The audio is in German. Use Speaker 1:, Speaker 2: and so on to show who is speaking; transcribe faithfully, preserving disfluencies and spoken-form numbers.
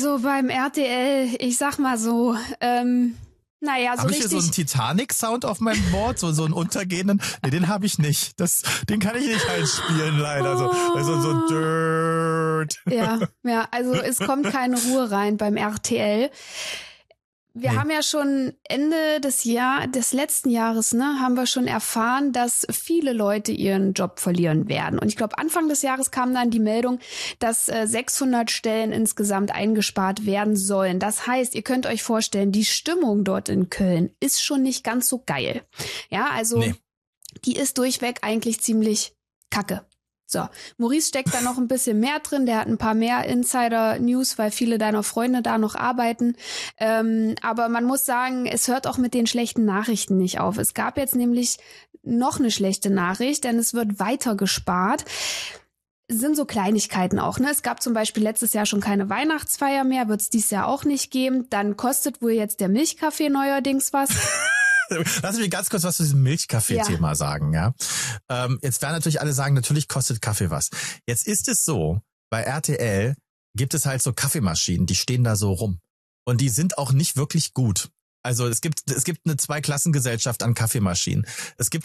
Speaker 1: Also beim R T L, ich sag mal so, ähm, naja, so
Speaker 2: hab
Speaker 1: richtig.
Speaker 2: Habe ich hier so einen Titanic-Sound auf meinem Board, so, so einen untergehenden? Nee, den habe ich nicht. Das, den kann ich nicht einspielen, leider. So, also so Dirt.
Speaker 1: Ja, ja, also es kommt keine Ruhe rein beim R T L. Wir
Speaker 2: Nee.
Speaker 1: haben ja schon Ende des Jahr, des letzten Jahres, ne, haben wir schon erfahren, dass viele Leute ihren Job verlieren werden. Und ich glaube, Anfang des Jahres kam dann die Meldung, dass äh, sechshundert Stellen insgesamt eingespart werden sollen. Das heißt, ihr könnt euch vorstellen, die Stimmung dort in Köln ist schon nicht ganz so geil. Ja, also
Speaker 2: Nee.
Speaker 1: die ist durchweg eigentlich ziemlich kacke. So, Maurice steckt da noch ein bisschen mehr drin, der hat ein paar mehr Insider-News, weil viele deiner Freunde da noch arbeiten. Ähm, aber man muss sagen, es hört auch mit den schlechten Nachrichten nicht auf. Es gab jetzt nämlich noch eine schlechte Nachricht, denn es wird weiter gespart. Es sind so Kleinigkeiten auch, ne? Es gab zum Beispiel letztes Jahr schon keine Weihnachtsfeier mehr, wird es dieses Jahr auch nicht geben. Dann kostet wohl jetzt der Milchkaffee neuerdings was.
Speaker 2: Lass mich ganz kurz was zu diesem Milchkaffee-Thema ja. sagen, ja. Ähm, jetzt werden natürlich alle sagen, natürlich kostet Kaffee was. Jetzt ist es so, bei R T L gibt es halt so Kaffeemaschinen, die stehen da so rum. Und die sind auch nicht wirklich gut. Also es gibt, es gibt eine Zweiklassengesellschaft an Kaffeemaschinen. Es gibt